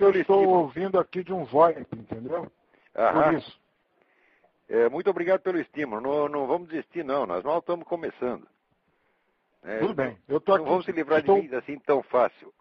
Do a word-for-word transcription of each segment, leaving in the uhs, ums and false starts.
eu pelo estou estímulo. ouvindo aqui de um VoIP, entendeu? Aham. Por isso. É, muito obrigado pelo estímulo. Não, não vamos desistir, não. Nós mal estamos começando. É, Tudo bem. Eu estou não aqui. vamos se livrar estou... de mim assim tão fácil.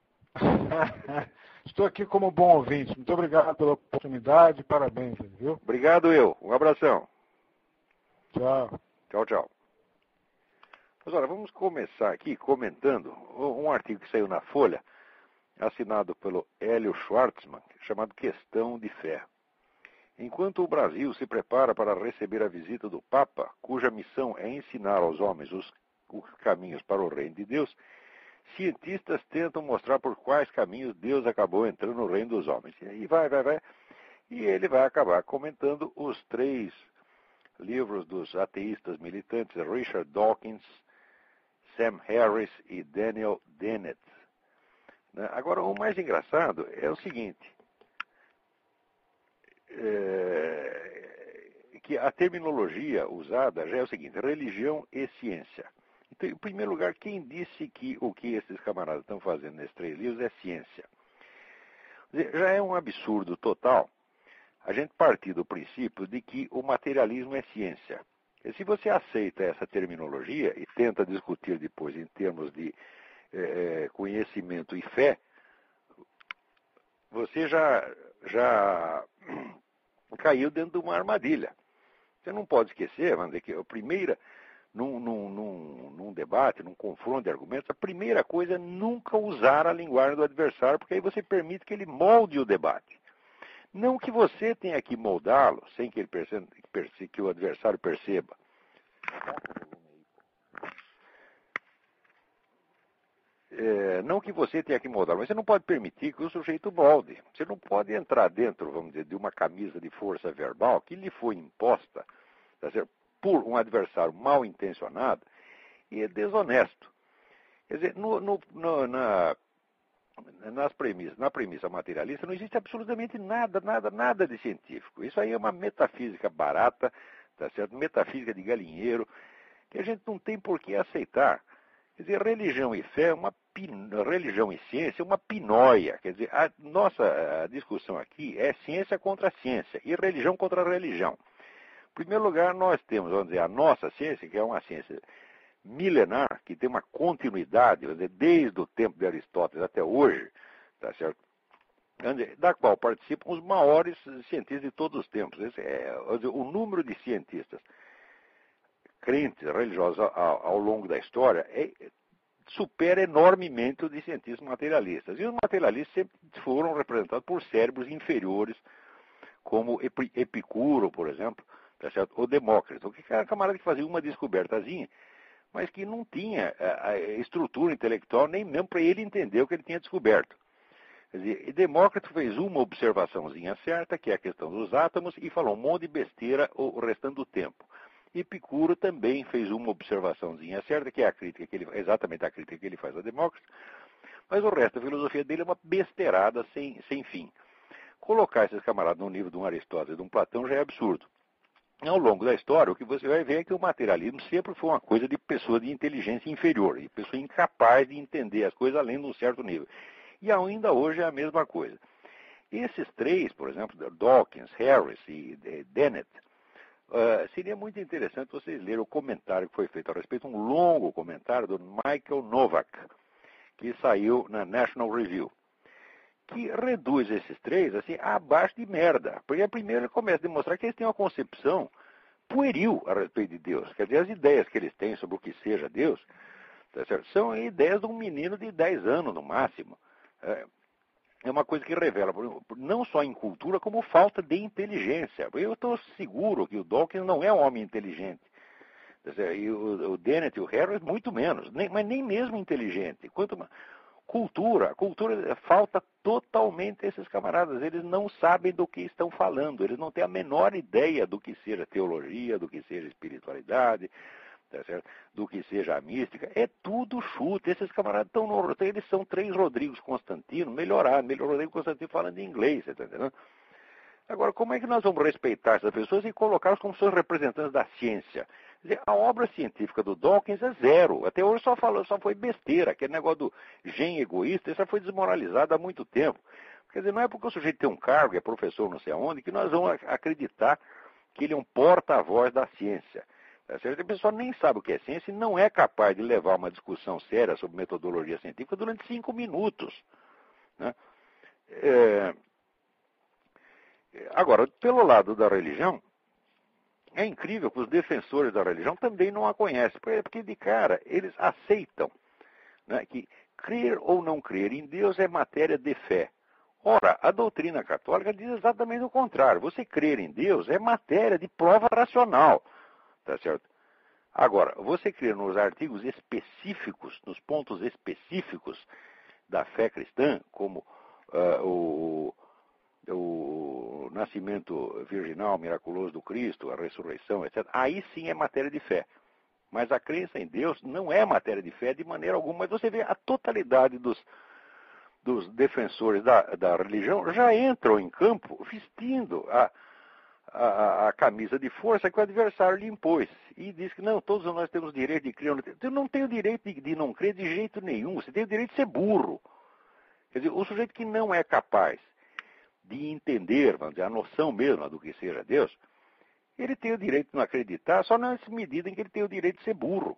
Estou aqui como bom ouvinte. Muito obrigado pela oportunidade. Parabéns, viu? Obrigado eu. Um abração. Tchau. Tchau, tchau. Mas olha, vamos começar aqui comentando um artigo que saiu na Folha, assinado pelo Hélio Schwartzman, chamado Questão de Fé. Enquanto o Brasil se prepara para receber a visita do Papa, cuja missão é ensinar aos homens os, os caminhos para o reino de Deus, cientistas tentam mostrar por quais caminhos Deus acabou entrando no reino dos homens. E aí vai, vai, vai. E ele vai acabar comentando os três livros dos ateístas militantes, Richard Dawkins, Sam Harris e Daniel Dennett. Agora, o mais engraçado é o seguinte, é, que a terminologia usada já é o seguinte, religião e ciência. Então, em primeiro lugar, quem disse que o que esses camaradas estão fazendo nesses três livros é ciência? Já é um absurdo total a gente partir do princípio de que o materialismo é ciência. E se você aceita essa terminologia e tenta discutir depois em termos de é, conhecimento e fé, você já, já caiu dentro de uma armadilha. Você não pode esquecer, vamos dizer, que a primeira, num, num, num, num debate, num confronto de argumentos, a primeira coisa é nunca usar a linguagem do adversário, porque aí você permite que ele molde o debate. Não que você tenha que moldá-lo, sem que, ele perceba, que o adversário perceba. É, não que você tenha que moldá-lo, mas você não pode permitir que o sujeito molde. Você não pode entrar dentro, vamos dizer, de uma camisa de força verbal que lhe foi imposta, tá certo, por um adversário mal intencionado e desonesto. Quer dizer, no, no, no, na... Nas premissas, na premissa materialista não existe absolutamente nada, nada, nada de científico. Isso aí é uma metafísica barata, tá certo? Metafísica de galinheiro, que a gente não tem por que aceitar. Quer dizer, religião e fé, uma pin... religião e ciência é uma pinóia. Quer dizer, a nossa a discussão aqui é ciência contra ciência e religião contra religião. Em primeiro lugar, nós temos, vamos dizer, a nossa ciência, que é uma ciência milenar, que tem uma continuidade, desde o tempo de Aristóteles até hoje, tá certo? Da qual participam os maiores cientistas de todos os tempos. Esse é, o número de cientistas crentes, religiosos ao, ao longo da história é, supera enormemente o de cientistas materialistas. E os materialistas sempre foram representados por cérebros inferiores, como Epicuro, por exemplo, tá certo? Ou Demócrito, que era um camarada que fazia uma descobertazinha, mas que não tinha a, a estrutura intelectual nem mesmo para ele entender o que ele tinha descoberto. Quer dizer, Demócrito fez uma observaçãozinha certa, que é a questão dos átomos, e falou um monte de besteira o restante do tempo. Epicuro também fez uma observaçãozinha certa, que é a crítica que ele, exatamente a crítica que ele faz a Demócrito, mas o resto da filosofia dele é uma besteirada sem, sem fim. Colocar esses camaradas no nível de um Aristóteles e de um Platão já é absurdo. Ao longo da história, o que você vai ver é que o materialismo sempre foi uma coisa de pessoa de inteligência inferior, de pessoa incapaz de entender as coisas além de um certo nível. E ainda hoje é a mesma coisa. Esses três, por exemplo, Dawkins, Harris e Dennett, uh, seria muito interessante vocês lerem o comentário que foi feito a respeito, um longo comentário do Michael Novak, que saiu na National Review, que reduz esses três assim abaixo de merda. Porque primeiro ele começa a demonstrar que eles têm uma concepção pueril a respeito de Deus. Quer dizer, as ideias que eles têm sobre o que seja Deus, tá certo? São ideias de um menino de dez anos no máximo. É uma coisa que revela não só incultura, como falta de inteligência. Eu estou seguro que o Dawkins não é um homem inteligente. Tá certo? E o, o Dennett e o Harris muito menos, nem, mas nem mesmo inteligente. Quanto mais... Cultura, cultura falta totalmente a esses camaradas, eles não sabem do que estão falando, eles não têm a menor ideia do que seja teologia, do que seja espiritualidade, tá certo? Do que seja a mística, é tudo chute, esses camaradas estão no, eles são três Rodrigos Constantino, melhorar, melhor Rodrigo Constantino falando inglês, você tá entendendo? Agora, como é que nós vamos respeitar essas pessoas e colocá-las como seus representantes da ciência? Quer dizer, a obra científica do Dawkins é zero. Até hoje só falou, só foi besteira. Aquele negócio do gen egoísta, isso já foi desmoralizado há muito tempo. Quer dizer, não é porque o sujeito tem um cargo, é professor não sei aonde, que nós vamos acreditar que ele é um porta-voz da ciência. A pessoa nem sabe o que é ciência e não é capaz de levar uma discussão séria sobre metodologia científica durante cinco minutos. Né? É... Agora, pelo lado da religião, é incrível que os defensores da religião também não a conhecem, porque de cara eles aceitam, né, que crer ou não crer em Deus é matéria de fé. Ora, a doutrina católica diz exatamente o contrário. Você crer em Deus é matéria de prova racional. Tá certo? Agora, você crer nos artigos específicos, nos pontos específicos da fé cristã, como uh, o, o nascimento virginal miraculoso do Cristo, a ressurreição, etcétera, aí sim é matéria de fé. Mas a crença em Deus não é matéria de fé de maneira alguma. Mas você vê a totalidade dos, dos defensores da, da religião já entram em campo vestindo a, a, a camisa de força que o adversário lhe impôs. E diz que não, todos nós temos direito de crer. Você não tem o direito de, de não crer de jeito nenhum. Você tem o direito de ser burro. Quer dizer, o sujeito que não é capaz de entender, vamos dizer, a noção mesmo do que seja Deus, ele tem o direito de não acreditar, só nessa medida em que ele tem o direito de ser burro.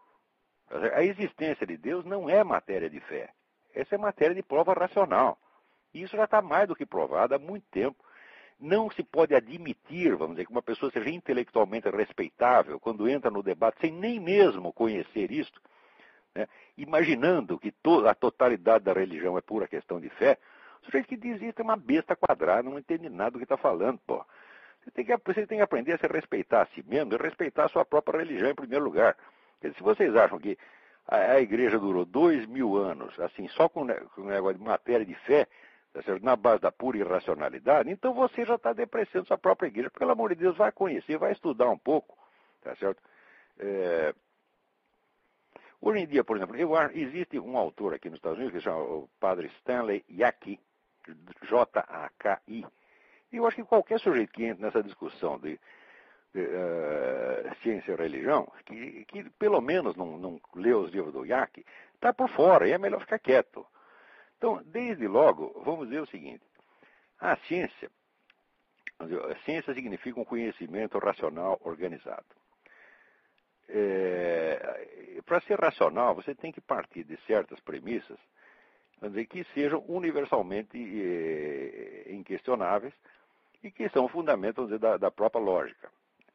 A existência de Deus não é matéria de fé. Essa é matéria de prova racional. E isso já está mais do que provado há muito tempo. Não se pode admitir, vamos dizer, que uma pessoa seja intelectualmente respeitável quando entra no debate sem nem mesmo conhecer isto, né, imaginando que to- a totalidade da religião é pura questão de fé. O sujeito que diz isso é uma besta quadrada, não entende nada do que está falando, pô. Você tem, que, você tem que aprender a se respeitar a si mesmo e respeitar a sua própria religião em primeiro lugar. Porque se vocês acham que a, a igreja durou dois mil anos, assim, só com o negócio de matéria de fé, tá certo? Na base da pura irracionalidade, então você já está depreciando sua própria igreja. Pelo amor de Deus, vai conhecer, vai estudar um pouco, tá certo? É... Hoje em dia, por exemplo, eu, existe um autor aqui nos Estados Unidos que se chama o padre Stanley Jaki, J A K I. E eu acho que qualquer sujeito que entre nessa discussão de, de uh, ciência e religião, que, que pelo menos não, não lê os livros do Jaki, está por fora, e é melhor ficar quieto. Então, desde logo, vamos dizer o seguinte, a ciência, a ciência significa um conhecimento racional organizado. É, para ser racional, você tem que partir de certas premissas, vamos dizer, que sejam universalmente é, inquestionáveis, e que são fundamentos, vamos dizer, da, da própria lógica.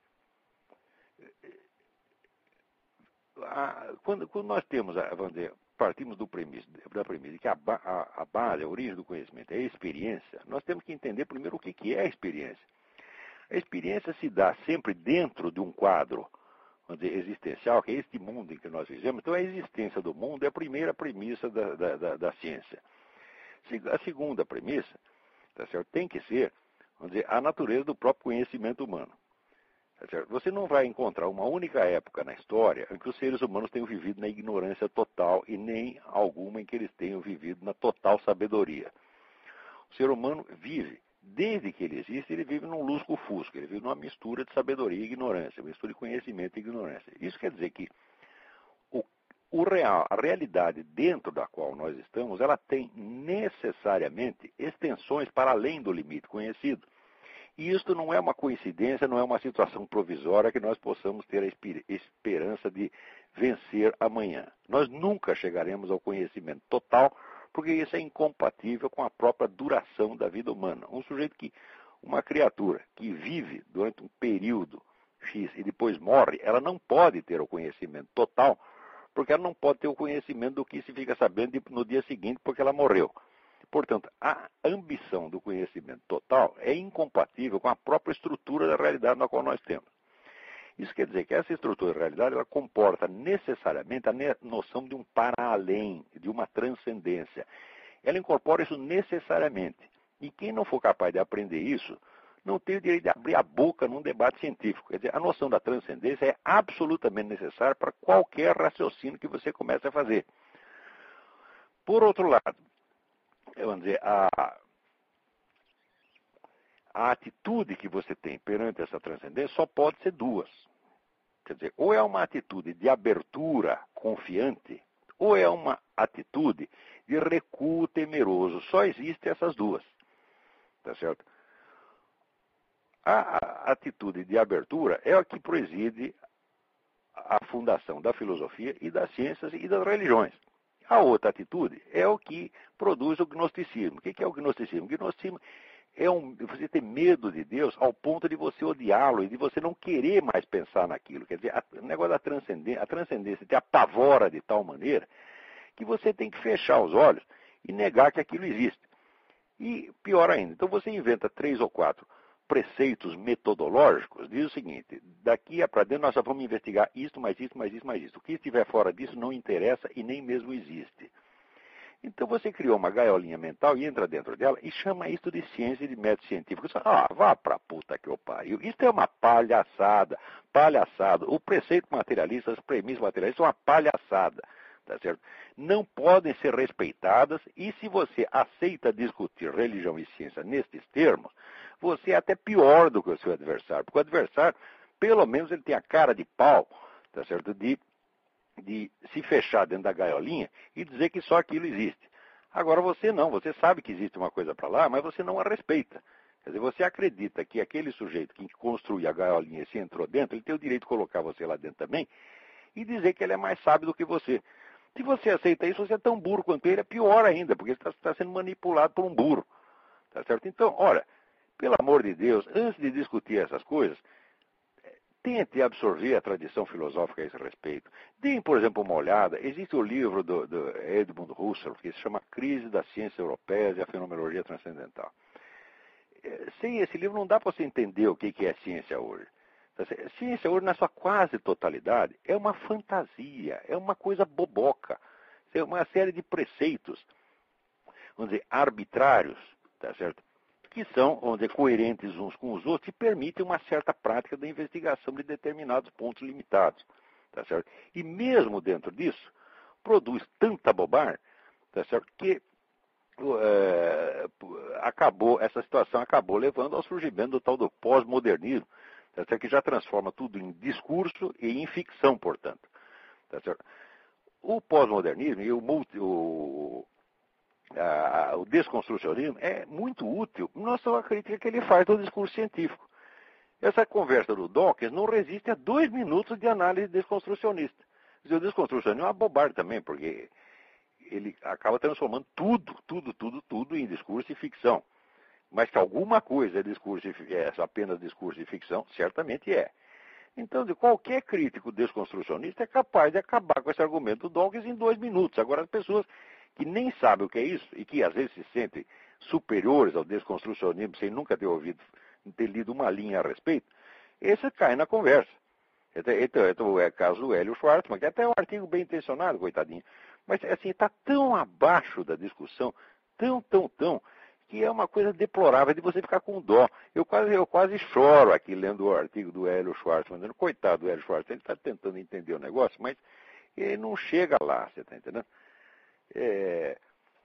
A, quando, quando nós temos, a, vamos dizer, partimos do premissa, da premissa que a, a, a base, a origem do conhecimento é a experiência, nós temos que entender primeiro o que, que é a experiência. A experiência se dá sempre dentro de um quadro, vamos dizer, existencial, que é este mundo em que nós vivemos. Então, a existência do mundo é a primeira premissa da, da, da, da ciência. A segunda premissa, tá certo, tem que ser, vamos dizer, a natureza do próprio conhecimento humano. Tá certo? Você não vai encontrar uma única época na história em que os seres humanos tenham vivido na ignorância total e nem alguma em que eles tenham vivido na total sabedoria. O ser humano vive, desde que ele existe, ele vive num lusco-fusco, ele vive numa mistura de sabedoria e ignorância, uma mistura de conhecimento e ignorância. Isso quer dizer que o, o real, a realidade dentro da qual nós estamos, ela tem necessariamente extensões para além do limite conhecido. E isto não é uma coincidência, não é uma situação provisória que nós possamos ter a esperança de vencer amanhã. Nós nunca chegaremos ao conhecimento total, porque isso é incompatível com a própria duração da vida humana. Um sujeito que, uma criatura que vive durante um período X e depois morre, ela não pode ter o conhecimento total, porque ela não pode ter o conhecimento do que se fica sabendo no dia seguinte, porque ela morreu. Portanto, a ambição do conhecimento total é incompatível com a própria estrutura da realidade na qual nós temos. Isso quer dizer que essa estrutura da realidade ela comporta necessariamente a noção de um para-além, de uma transcendência. Ela incorpora isso necessariamente. E quem não for capaz de aprender isso, não tem o direito de abrir a boca num debate científico. Quer dizer, a noção da transcendência é absolutamente necessária para qualquer raciocínio que você comece a fazer. Por outro lado, vamos dizer, a, a atitude que você tem perante essa transcendência só pode ser duas. Quer dizer, ou é uma atitude de abertura confiante, ou é uma atitude de recuo temeroso. Só existem essas duas. Tá certo? A, a atitude de abertura é a que preside a fundação da filosofia e das ciências e das religiões. A outra atitude é o que produz o gnosticismo. O que é o gnosticismo? O gnosticismo é um, você ter medo de Deus ao ponto de você odiá-lo e de você não querer mais pensar naquilo. Quer dizer, a, o negócio da transcendência, a transcendência te apavora de tal maneira que você tem que fechar os olhos e negar que aquilo existe. E pior ainda, então você inventa três ou quatro preceitos metodológicos, diz o seguinte: daqui para dentro nós só vamos investigar isto, mais isto, mais isto, mais isto. O que estiver fora disso não interessa e nem mesmo existe. Então você criou uma gaiolinha mental e entra dentro dela e chama isso de ciência e de método científico. Você fala, ah, vá pra puta que eu pariu. Isso é uma palhaçada, palhaçada. O preceito materialista, as premissas materialistas são uma palhaçada. Tá certo? Não podem ser respeitadas, e se você aceita discutir religião e ciência nestes termos, você é até pior do que o seu adversário, porque o adversário, pelo menos, ele tem a cara de pau, tá certo? De, de se fechar dentro da gaiolinha e dizer que só aquilo existe. Agora você não, você sabe que existe uma coisa para lá, mas você não a respeita. Quer dizer, você acredita que aquele sujeito que construiu a gaiolinha e se entrou dentro, ele tem o direito de colocar você lá dentro também e dizer que ele é mais sábio do que você. Se você aceita isso, você é tão burro quanto ele, é pior ainda, porque você está sendo manipulado por um burro. Tá certo? Então, olha, pelo amor de Deus, antes de discutir essas coisas, tente absorver a tradição filosófica a esse respeito. Deem, por exemplo, uma olhada. Existe o livro do, do Edmund Husserl, que se chama Crise das Ciências Europeias e a Fenomenologia Transcendental. Sem esse livro não dá para você entender o que é ciência hoje. A ciência hoje, na sua quase totalidade, é uma fantasia, é uma coisa boboca. É uma série de preceitos, vamos dizer, arbitrários, tá certo? Que são, vamos dizer, coerentes uns com os outros e permitem uma certa prática da investigação de determinados pontos limitados, tá certo? E mesmo dentro disso, produz tanta bobagem, tá certo? Que é, acabou, essa situação acabou levando ao surgimento do tal do pós-modernismo, tá certo? Que já transforma tudo em discurso e em ficção, portanto. Tá certo? O pós-modernismo e o, multi, o, a, o desconstrucionismo é muito útil na sua crítica que ele faz do discurso científico. Essa conversa do Dawkins não resiste a dois minutos de análise desconstrucionista. O desconstrucionismo é uma bobagem também, porque ele acaba transformando tudo, tudo, tudo, tudo em discurso e ficção. Mas que alguma coisa é, discurso e, é apenas discurso e ficção, certamente é. Então, de qualquer crítico desconstrucionista é capaz de acabar com esse argumento do Dawkins em dois minutos. Agora, as pessoas que nem sabem o que é isso e que às vezes se sentem superiores ao desconstrucionismo sem nunca ter ouvido, ter lido uma linha a respeito, esse cai na conversa. Então, é o caso do Hélio Schwartzman, que até é um artigo bem intencionado, coitadinho. Mas, assim, está tão abaixo da discussão, tão, tão, tão, que é uma coisa deplorável de você ficar com dó. Eu quase, eu quase choro aqui lendo o artigo do Hélio Schwartzman, dizendo, coitado do Hélio Schwartzman, ele está tentando entender o negócio, mas ele não chega lá, você está entendendo? É,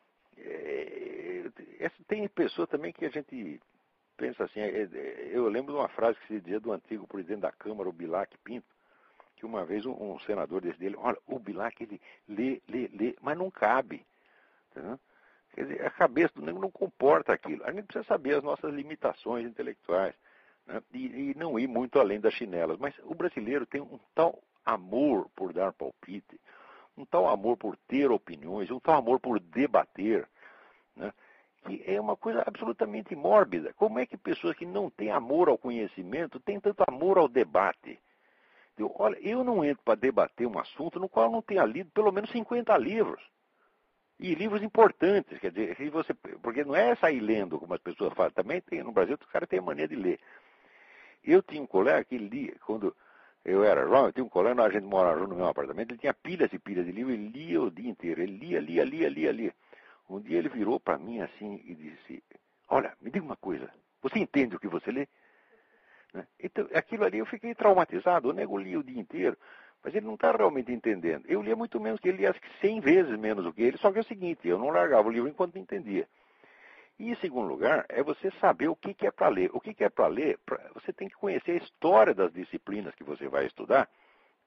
é, tem pessoa também que a gente pensa assim, é, é, eu lembro de uma frase que se dizia do antigo presidente da Câmara, o Bilac Pinto, que uma vez um, um senador desse dele, olha, o Bilac, ele lê, lê, lê, mas não cabe. Entendeu? Quer dizer, a cabeça do negro não comporta aquilo. A gente precisa saber as nossas limitações intelectuais, né? e, e não ir muito além das chinelas. Mas o brasileiro tem um tal amor por dar palpite, um tal amor por ter opiniões, um tal amor por debater, né? Que é uma coisa absolutamente mórbida. Como é que pessoas que não têm amor ao conhecimento têm tanto amor ao debate? Eu, olha, eu não entro para debater um assunto no qual eu não tenha lido pelo menos cinquenta livros. E livros importantes, quer dizer, se você, porque não é sair lendo, como as pessoas falam. Também tem, no Brasil, os caras têm a mania de ler. Eu tinha um colega que lia, quando eu era jovem, eu tinha um colega, a gente morava no mesmo apartamento, ele tinha pilhas e pilhas de livros, ele lia o dia inteiro, ele lia, lia, lia, lia, lia. Um dia ele virou para mim assim e disse, olha, me diga uma coisa, você entende o que você lê? Então, aquilo ali eu fiquei traumatizado, o nego lia o dia inteiro, mas ele não está realmente entendendo. Eu lia muito menos que ele, lia acho que cem vezes menos do que ele, só que é o seguinte, eu não largava o livro enquanto não entendia. E, em segundo lugar, é você saber o que, que é para ler. O que, que é para ler, pra, você tem que conhecer a história das disciplinas que você vai estudar,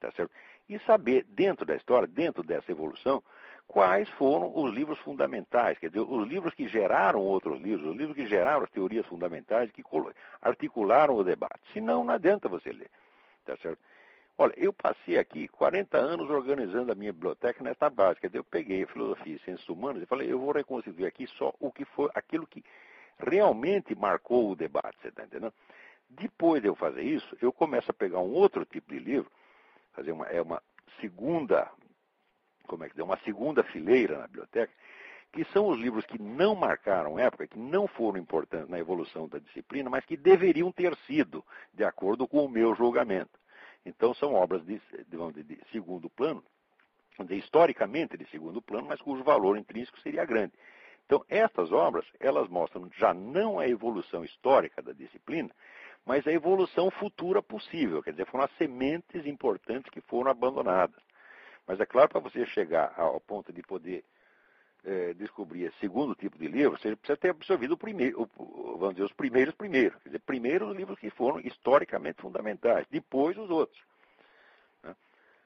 tá certo? E saber, dentro da história, dentro dessa evolução, quais foram os livros fundamentais, quer dizer, os livros que geraram outros livros, os livros que geraram as teorias fundamentais, que articularam o debate. Senão, não adianta você ler, tá certo? Olha, eu passei aqui quarenta anos organizando a minha biblioteca nessa base, quer dizer, eu peguei a filosofia e ciências humanas e falei, eu vou reconstituir aqui só o que foi, aquilo que realmente marcou o debate, você está entendendo? Depois de eu fazer isso, eu começo a pegar um outro tipo de livro, fazer uma, é uma segunda, como é que é, uma segunda fileira na biblioteca, que são os livros que não marcaram época, que não foram importantes na evolução da disciplina, mas que deveriam ter sido, de acordo com o meu julgamento. Então são obras de, de, de segundo plano, de, historicamente de segundo plano, mas cujo valor intrínseco seria grande. Então estas obras, elas mostram já não a evolução histórica da disciplina, mas a evolução futura possível, quer dizer, foram as sementes importantes que foram abandonadas. Mas é claro, para você chegar ao ponto de poder é, descobrir esse segundo tipo de livro, você precisa ter absorvido o primeiro, o, vamos dizer, os primeiros primeiro. Quer dizer, primeiro os livros que foram historicamente fundamentais, depois os outros. Né?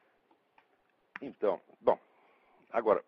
Então, bom, agora,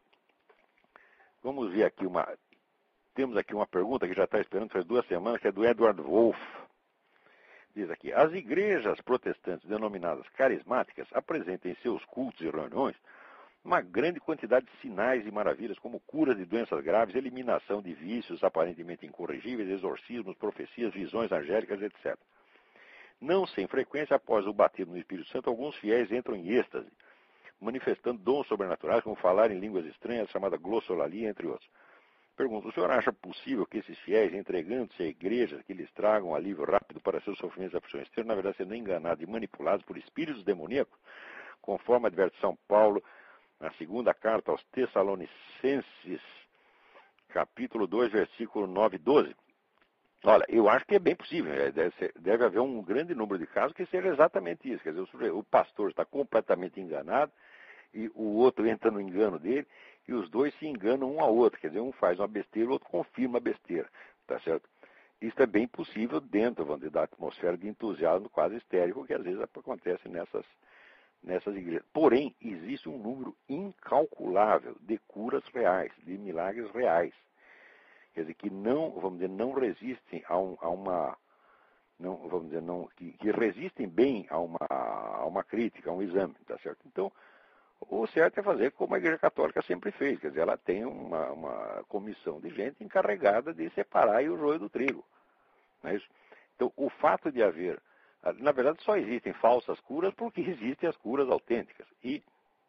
vamos ver aqui uma... Temos aqui uma pergunta que já está esperando faz duas semanas, que é do Edward Wolff. Diz aqui, as igrejas protestantes denominadas carismáticas apresentam em seus cultos e reuniões uma grande quantidade de sinais e maravilhas, como curas de doenças graves, eliminação de vícios aparentemente incorrigíveis, exorcismos, profecias, visões angélicas, etcétera. Não sem frequência, após o batismo no Espírito Santo, alguns fiéis entram em êxtase, manifestando dons sobrenaturais, como falar em línguas estranhas, chamada glossolalia, entre outros. Pergunto, o senhor acha possível que esses fiéis, entregando-se à igreja, que lhes tragam alívio rápido para seus sofrimentos e aflições, estejam, na verdade, sendo enganados e manipulados por espíritos demoníacos, conforme adverte São Paulo na segunda carta aos Tessalonicenses, capítulo dois, versículo nove e doze? Olha, eu acho que é bem possível. Deve, ser, deve haver um grande número de casos que seja exatamente isso. Quer dizer, o pastor está completamente enganado e o outro entra no engano dele e os dois se enganam um ao outro. Quer dizer, um faz uma besteira, o outro confirma a besteira. Tá certo? Isso é bem possível dentro, vamos dizer, da atmosfera de entusiasmo quase histérico que às vezes acontece nessas, nessas igrejas. Porém, existe um número incalculável de curas reais, de milagres reais. Quer dizer, que não, vamos dizer, não resistem a, um, a uma... Não, vamos dizer, não, que, que resistem bem a uma, a uma crítica, a um exame, tá certo? Então, o certo é fazer como a Igreja Católica sempre fez, quer dizer, ela tem uma, uma comissão de gente encarregada de separar o joio do trigo. Não é isso? Então, o fato de haver, na verdade, só existem falsas curas porque existem as curas autênticas. E,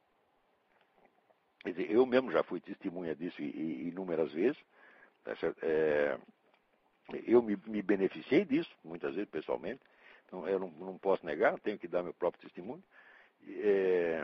quer dizer, eu mesmo já fui testemunha disso inúmeras vezes, tá certo? É, eu me, me beneficiei disso, muitas vezes pessoalmente, então eu não, não posso negar, tenho que dar meu próprio testemunho. É,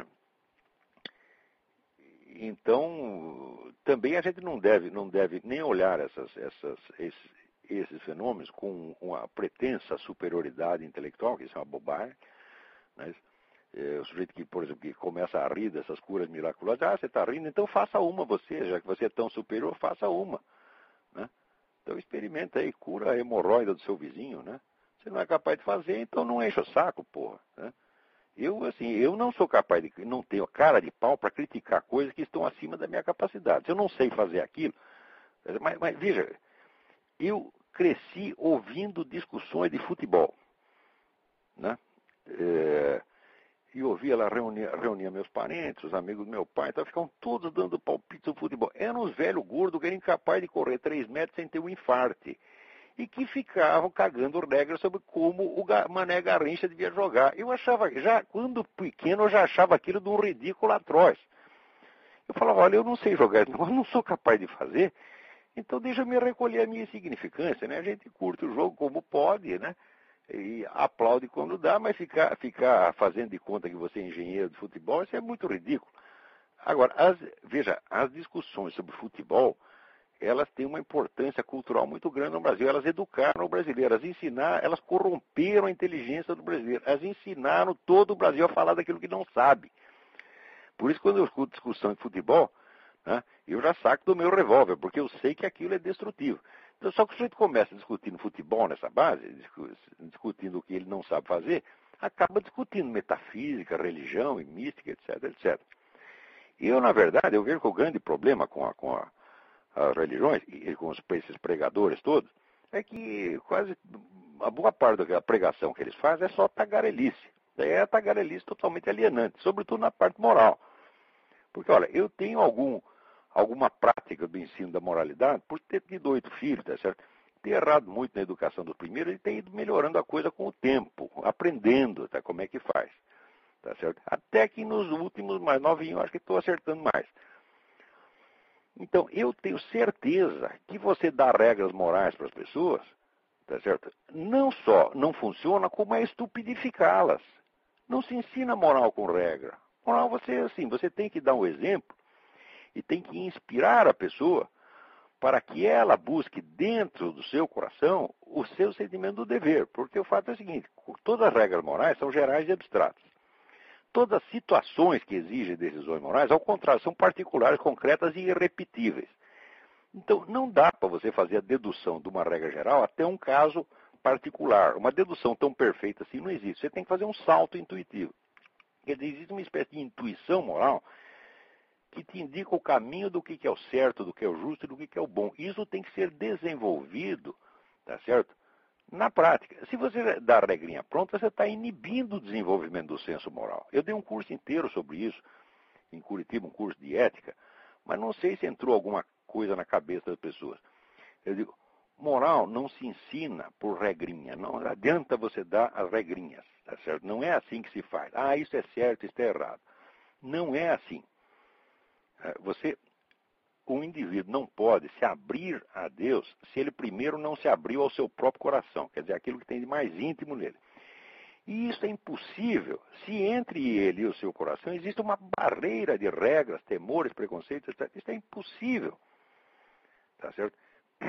então, também a gente não deve, não deve nem olhar essas, essas, esses, esses fenômenos com uma pretensa superioridade intelectual, que isso é uma bobagem. Né? É, o sujeito que, por exemplo, que começa a rir dessas curas miraculosas, ah, você está rindo, então faça uma você, já que você é tão superior, faça uma. Né? Então experimenta aí, cura a hemorroida do seu vizinho, né? Você não é capaz de fazer, então não enche o saco, porra. Né? Eu, assim, eu não sou capaz de, não tenho cara de pau para criticar coisas que estão acima da minha capacidade. Se eu não sei fazer aquilo, mas, mas veja, eu cresci ouvindo discussões de futebol, né? É, e ouvia lá, reunia, reunia meus parentes, os amigos do meu pai, então ficavam todos dando palpite no futebol. Eram uns velhos gordos que eram incapazes de correr três metros sem ter um infarte. E que ficavam cagando regras sobre como o Mané Garrincha devia jogar. Eu achava, já quando pequeno, eu já achava aquilo de um ridículo atroz. Eu falava, olha, eu não sei jogar, eu não sou capaz de fazer, então deixa eu me recolher a minha insignificância, né? A gente curte o jogo como pode, né? E aplaude quando dá, mas ficar, ficar fazendo de conta que você é engenheiro de futebol, isso é muito ridículo. Agora, as, veja, as discussões sobre futebol, elas têm uma importância cultural muito grande no Brasil. Elas educaram o brasileiro, elas ensinaram, elas corromperam a inteligência do brasileiro. Elas ensinaram todo o Brasil a falar daquilo que não sabe. Por isso, quando eu escuto discussão de futebol, né, eu já saco do meu revólver, porque eu sei que aquilo é destrutivo. Então, só que o sujeito começa discutindo futebol nessa base, discutindo o que ele não sabe fazer, acaba discutindo metafísica, religião e mística, etc, etcétera. E eu, na verdade, eu vejo que o grande problema com, a, com a, as religiões e com os, esses pregadores todos é que quase a boa parte da pregação que eles fazem é só tagarelice. É a tagarelice totalmente alienante, sobretudo na parte moral. Porque, olha, eu tenho algum, alguma prática do ensino da moralidade por ter tido oito filhos, tá certo? Ter errado muito na educação dos primeiros e ter ido melhorando a coisa com o tempo, aprendendo tá, como é que faz. Tá certo? Até que nos últimos, mais novinhos, acho que estou acertando mais. Então, eu tenho certeza que você dá regras morais para as pessoas, tá certo? Não só não funciona, como é estupidificá-las. Não se ensina moral com regra. Moral, você, assim, você tem que dar um exemplo e tem que inspirar a pessoa para que ela busque dentro do seu coração o seu sentimento do dever. Porque o fato é o seguinte, todas as regras morais são gerais e abstratas. Todas as situações que exigem decisões morais, ao contrário, são particulares, concretas e irrepetíveis. Então, não dá para você fazer a dedução de uma regra geral até um caso particular. Uma dedução tão perfeita assim não existe. Você tem que fazer um salto intuitivo. Quer dizer, existe uma espécie de intuição moral que te indica o caminho do que é o certo, do que é o justo e do que é o bom. Isso tem que ser desenvolvido, tá certo? Na prática. Se você dá a regrinha pronta, você está inibindo o desenvolvimento do senso moral. Eu dei um curso inteiro sobre isso, em Curitiba, um curso de ética, mas não sei se entrou alguma coisa na cabeça das pessoas. Eu digo, moral não se ensina por regrinha, não adianta você dar as regrinhas, tá certo? Não é assim que se faz. Ah, isso é certo, isso é errado. Não é assim. Você, o indivíduo não pode se abrir a Deus se ele primeiro não se abriu ao seu próprio coração, quer dizer, aquilo que tem de mais íntimo nele. E isso é impossível se entre ele e o seu coração existe uma barreira de regras, temores, preconceitos, etcétera. Isso é impossível. Tá certo?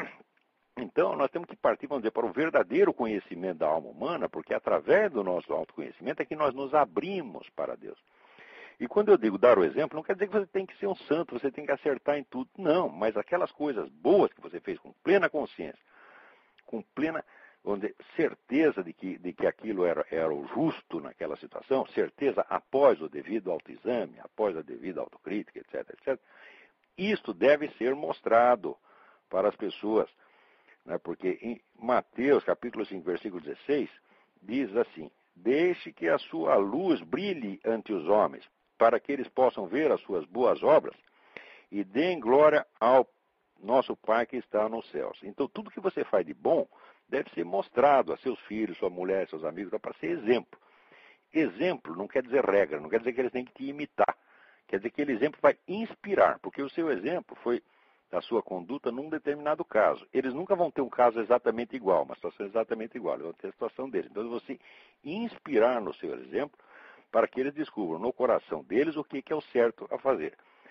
Então, nós temos que partir, vamos dizer, para o verdadeiro conhecimento da alma humana, porque através do nosso autoconhecimento é que nós nos abrimos para Deus. E quando eu digo dar o exemplo, não quer dizer que você tem que ser um santo, você tem que acertar em tudo. Não, mas aquelas coisas boas que você fez com plena consciência, com plena vamos dizer, certeza de que, de que aquilo era, era o justo naquela situação, certeza após o devido autoexame, após a devida autocrítica, etc, etcétera. Isto deve ser mostrado para as pessoas, né? Porque em Mateus, capítulo cinco, versículo dezesseis, diz assim, deixe que a sua luz brilhe ante os homens, para que eles possam ver as suas boas obras e deem glória ao nosso Pai que está nos céus. Então, tudo que você faz de bom deve ser mostrado a seus filhos, sua mulher, seus amigos, para ser exemplo. Exemplo não quer dizer regra, não quer dizer que eles têm que te imitar. Quer dizer que aquele exemplo vai inspirar, porque o seu exemplo foi da sua conduta num determinado caso. Eles nunca vão ter um caso exatamente igual, uma situação exatamente igual, eles vão ter a situação deles. Então, você inspirar no seu exemplo para que eles descubram no coração deles o que é o certo a fazer.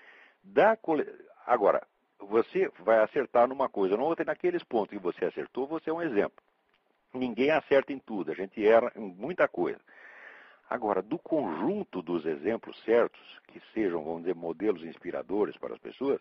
Da cole... Agora, você vai acertar numa coisa, não outra, naqueles pontos que você acertou, você é um exemplo. Ninguém acerta em tudo, a gente erra em muita coisa. Agora, do conjunto dos exemplos certos, que sejam, vamos dizer, modelos inspiradores para as pessoas,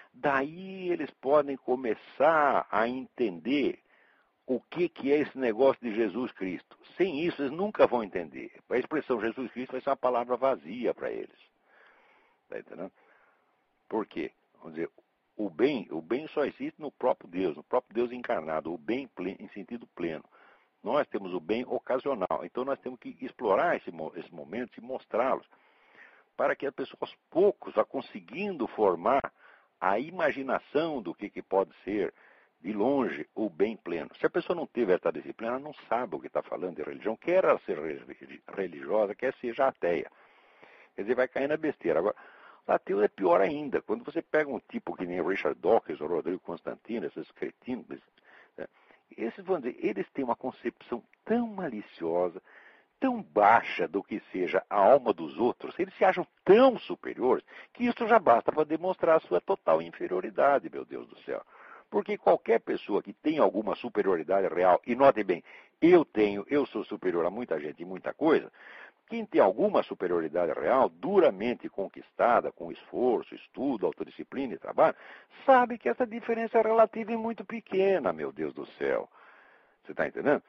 daí eles podem começar a entender o que, que é esse negócio de Jesus Cristo. Sem isso, eles nunca vão entender. A expressão Jesus Cristo vai ser uma palavra vazia para eles. Está entendendo? Por quê? Vamos dizer, o bem, o bem só existe no próprio Deus, no próprio Deus encarnado, o bem em sentido pleno. Nós temos o bem ocasional, então nós temos que explorar esse, esses momentos e mostrá-los, para que a pessoa aos poucos vá conseguindo formar a imaginação do que, que pode ser, de longe, o bem pleno. Se a pessoa não tiver essa disciplina, ela não sabe o que está falando de religião, quer ela ser religiosa, quer seja ateia. Quer dizer, vai cair na besteira. Agora, o ateu é pior ainda. Quando você pega um tipo que nem o Richard Dawkins ou Rodrigo Constantino, esses cretinos, né? Esses, vamos dizer, eles têm uma concepção tão maliciosa, tão baixa do que seja a alma dos outros, eles se acham tão superiores, que isso já basta para demonstrar a sua total inferioridade, meu Deus do céu. Porque qualquer pessoa que tem alguma superioridade real, e note bem, eu tenho, eu sou superior a muita gente e muita coisa, quem tem alguma superioridade real, duramente conquistada, com esforço, estudo, autodisciplina e trabalho, sabe que essa diferença relativa é muito pequena, meu Deus do céu. Você está entendendo?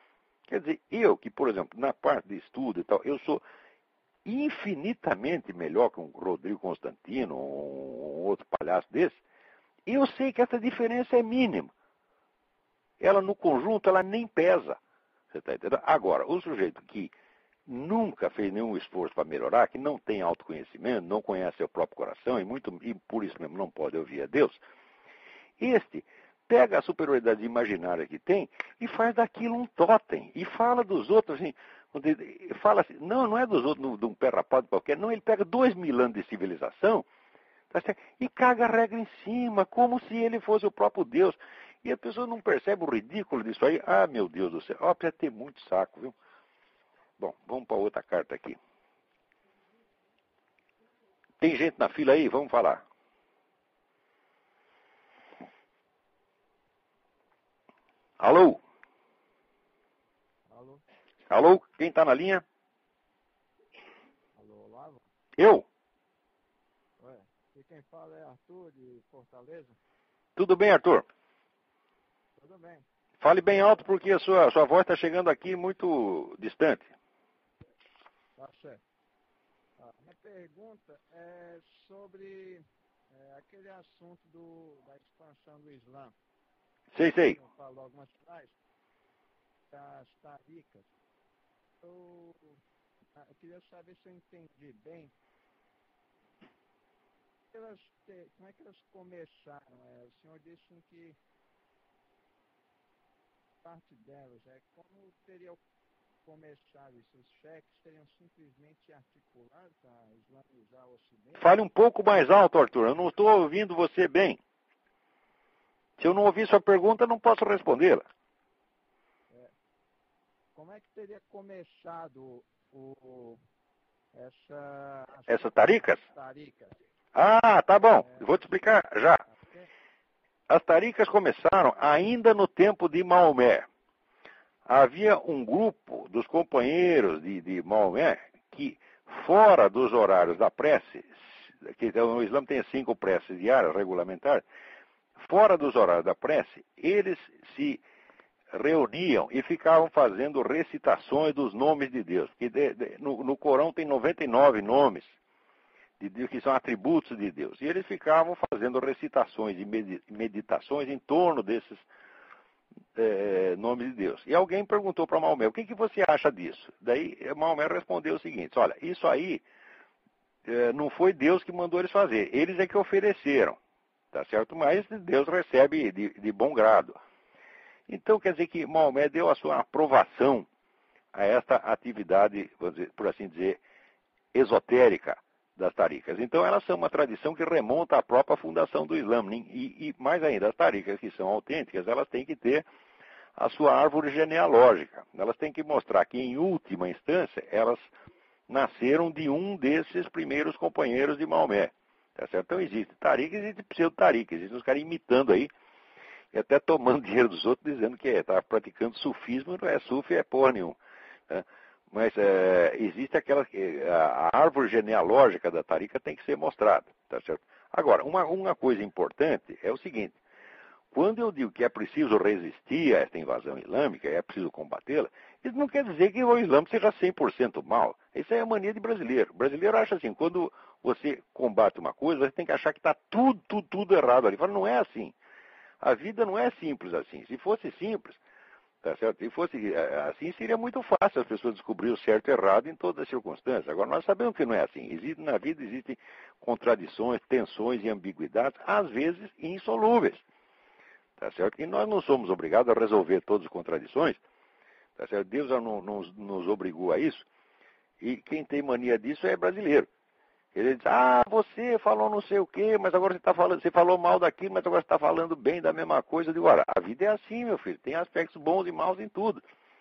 Quer dizer, eu que, por exemplo, na parte de estudo e tal, eu sou infinitamente melhor que um Rodrigo Constantino, ou um outro palhaço desse, e eu sei que essa diferença é mínima. Ela, no conjunto, ela nem pesa. Você está entendendo? Agora, o sujeito que nunca fez nenhum esforço para melhorar, que não tem autoconhecimento, não conhece seu próprio coração, e, muito, e por isso mesmo não pode ouvir a Deus, este pega a superioridade imaginária que tem e faz daquilo um totem. E fala dos outros, assim, fala assim, não, não é dos outros de um pé rapado qualquer, não, ele pega dois mil anos de civilização, tá certo? E caga a regra em cima, como se ele fosse o próprio Deus. E a pessoa não percebe o ridículo disso aí. Ah, meu Deus do céu, ó, precisa ter muito saco, viu? Bom, vamos para outra carta aqui. Tem gente na fila aí? Vamos falar. Alô? Alô? Alô? Quem está na linha? Alô, Olavo? Eu? Ué, e quem fala é Arthur, de Fortaleza? Tudo bem, Arthur? Tudo bem. Fale bem alto porque a sua, a sua voz está chegando aqui muito distante. Tá certo. A minha pergunta é sobre é, aquele assunto do, da expansão do Islã. Sei, sei. Eu falo algumas atrás, das taricas. Eu, eu queria saber se eu entendi bem. Elas, como é que elas começaram? É, o senhor disse que parte delas é como teria começado isso? Os cheques seriam simplesmente articulados para islamizar o Ocidente? Fale um pouco mais alto, Arthur. Eu não estou ouvindo você bem. Se eu não ouvir sua pergunta, eu não posso respondê-la. É, como é que teria começado o, essa... Essa taricas? Taricas. Ah, tá bom. É, Vou te explicar já. As taricas começaram ainda no tempo de Maomé. Havia um grupo dos companheiros de, de Maomé que, fora dos horários da prece, que o Islã tem cinco preces diárias regulamentares, fora dos horários da prece, eles se reuniam e ficavam fazendo recitações dos nomes de Deus. Que de, de, no, no Corão tem noventa e nove nomes de Deus que são atributos de Deus. E eles ficavam fazendo recitações e meditações em torno desses É, nome de Deus. E alguém perguntou para Maomé, o que, que você acha disso? Daí Maomé respondeu o seguinte, olha, isso aí é, não foi Deus que mandou eles fazer, eles é que ofereceram, tá certo? Mas Deus recebe de, de bom grado. Então quer dizer que Maomé deu a sua aprovação a esta atividade, vamos dizer, por assim dizer, esotérica das taricas. Então elas são uma tradição que remonta à própria fundação do Islã. E, e mais ainda, as taricas que são autênticas, elas têm que ter a sua árvore genealógica. Elas têm que mostrar que, em última instância, elas nasceram de um desses primeiros companheiros de Maomé. Tá certo? Então existe tarica e existe pseudo-tarica. Existem os caras imitando aí, e até tomando dinheiro dos outros, dizendo que está praticando sufismo, não é sufi, é porra nenhuma. Né? Mas é, existe aquela... A, a árvore genealógica da tarica tem que ser mostrada. Tá certo? Agora, uma, uma coisa importante é o seguinte. Quando eu digo que é preciso resistir a esta invasão islâmica, é preciso combatê-la, isso não quer dizer que o Islã seja cem por cento mal. Isso é a mania de brasileiro. O brasileiro acha assim, quando você combate uma coisa, você tem que achar que está tudo, tudo, tudo errado ali. Fala, não é assim. A vida não é simples assim. Se fosse simples, tá certo? Se fosse assim, seria muito fácil as pessoas descobrirem o certo e o errado em todas as circunstâncias. Agora, nós sabemos que não é assim. Existe, na vida existem contradições, tensões e ambiguidades, às vezes insolúveis. Tá certo? E nós não somos obrigados a resolver todas as contradições. Tá certo? Deus não, nos, nos obrigou a isso. E quem tem mania disso é brasileiro. Ele diz, ah, você falou não sei o quê, mas agora você está falando, você falou mal daquilo, mas agora você está falando bem da mesma coisa. Eu digo, olha, a vida é assim, meu filho, tem aspectos bons e maus em tudo.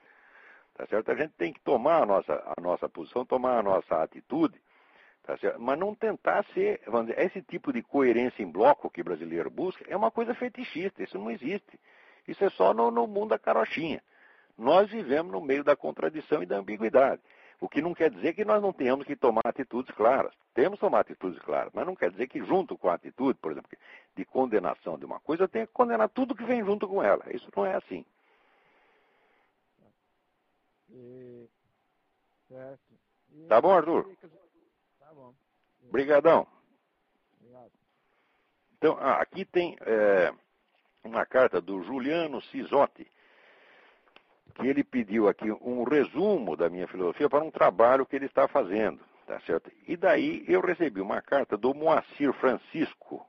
Tá certo? A gente tem que tomar a nossa, a nossa posição, tomar a nossa atitude, tá certo? Mas não tentar ser, vamos dizer, esse tipo de coerência em bloco que o brasileiro busca é uma coisa fetichista, isso não existe. Isso é só no, no mundo da carochinha. Nós vivemos no meio da contradição e da ambiguidade. O que não quer dizer que nós não tenhamos que tomar atitudes claras. Temos que tomar atitudes claras, mas não quer dizer que junto com a atitude, por exemplo, de condenação de uma coisa, eu tenho que condenar tudo que vem junto com ela. Isso não é assim. E, certo. E Tá bom, Arthur? Tá bom. Obrigadão. Obrigado. Então, ah, aqui tem é, uma carta do Juliano Cisotti, que ele pediu aqui um resumo da minha filosofia para um trabalho que ele está fazendo, tá certo? E daí eu recebi uma carta do Moacir Francisco.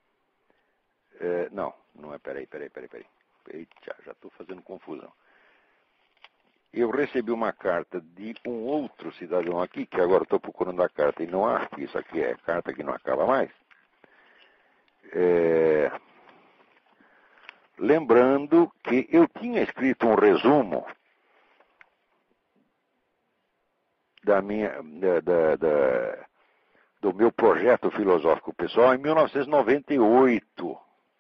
É, não, não é, peraí, peraí, peraí, peraí. Eita, já estou fazendo confusão. Eu recebi uma carta de um outro cidadão aqui, que agora estou procurando a carta e não acho que isso aqui é carta que não acaba mais. É... Lembrando que eu tinha escrito um resumo da minha, da, da, da, do meu projeto filosófico pessoal em mil novecentos e noventa e oito.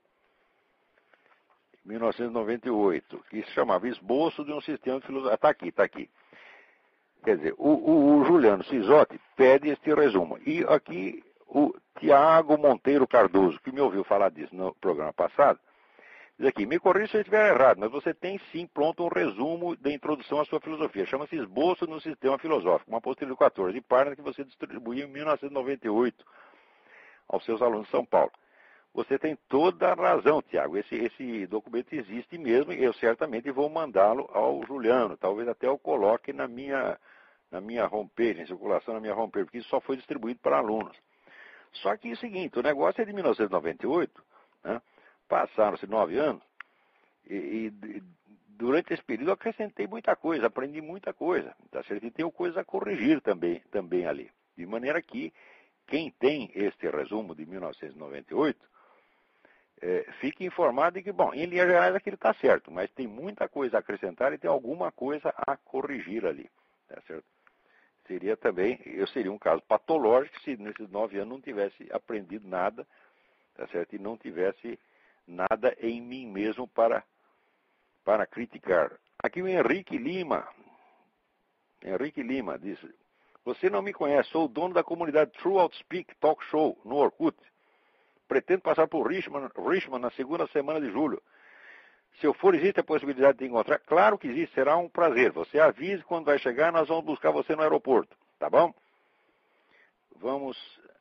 mil novecentos e noventa e oito, que se chamava Esboço de um Sistema de Filosofia. Está aqui, está aqui. Quer dizer, o, o, o Juliano Cisotti pede este resumo. E aqui o Tiago Monteiro Cardoso, que me ouviu falar disso no programa passado, diz aqui, me corrija se eu estiver errado, mas você tem sim pronto um resumo da introdução à sua filosofia. Chama-se Esboço no Sistema Filosófico, uma apostila de quatorze páginas que você distribuiu em mil novecentos e noventa e oito aos seus alunos de São Paulo. Você tem toda a razão, Tiago. Esse, esse documento existe mesmo e eu certamente vou mandá-lo ao Juliano. Talvez até eu coloque na minha, na minha homepage, em circulação na minha homepage, porque isso só foi distribuído para alunos. Só que é o seguinte, o negócio é de mil novecentos e noventa e oito, né? Passaram-se nove anos e, e durante esse período eu acrescentei muita coisa, aprendi muita coisa. Tá certo? E tenho coisas a corrigir também, também ali. De maneira que quem tem este resumo de mil novecentos e noventa e oito, É, fique informado de que, bom, em linhas gerais aquilo está certo, mas tem muita coisa a acrescentar e tem alguma coisa a corrigir ali, tá certo? Seria também, eu seria um caso patológico se nesses nove anos não tivesse aprendido nada, tá certo? E não tivesse nada em mim mesmo para, para criticar. Aqui o Henrique Lima, Henrique Lima diz, você não me conhece, sou o dono da comunidade True Outspeak Talk Show no Orkut. Pretendo passar por Richmond, Richmond na segunda semana de julho. Se eu for, existe a possibilidade de encontrar? Claro que existe, será um prazer. Você avise quando vai chegar, nós vamos buscar você no aeroporto. Tá bom? Vamos